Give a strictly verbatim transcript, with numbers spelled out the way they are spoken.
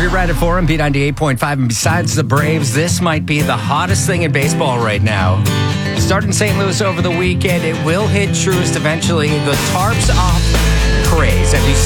You're right at four on B ninety-eight point five. And besides the Braves, this might be the hottest thing in baseball right now. Starting Saint Louis over the weekend, it will hit Truist eventually. The tarps off craze. Have you